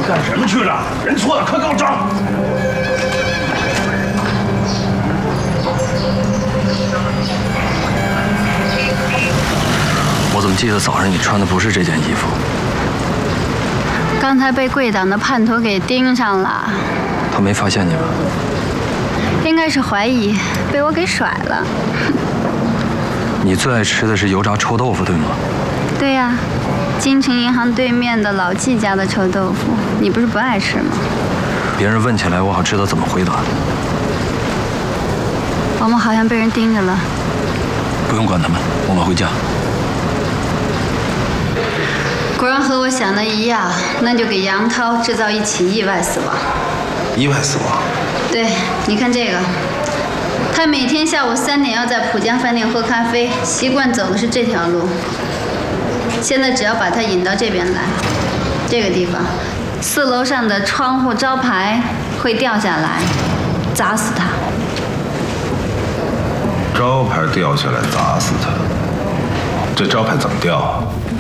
干什么去了？人错了，快给我找！ 我怎么记得早上你穿的不是这件衣服？ 刚才被贵党的叛徒给盯上了。 他没发现你吧？ 应该是怀疑，被我给甩了。 你最爱吃的是油炸臭豆腐，对吗？ 对呀，京城银行对面的老纪家的臭豆腐，你不是不爱吃吗？ 别人问起来，我好知道怎么回答。 我们好像被人盯着了。 不用管他们，我们回家。 果然和我想的一样，那就给杨涛制造一起意外死亡。 意外死亡？ 对，你看这个，他每天下午3点要在浦江饭店喝咖啡，习惯走的是这条路。现在只要把他引到这边来，这个地方，4楼上的窗户招牌会掉下来，砸死他。 招牌掉下来砸死他？这招牌怎么掉？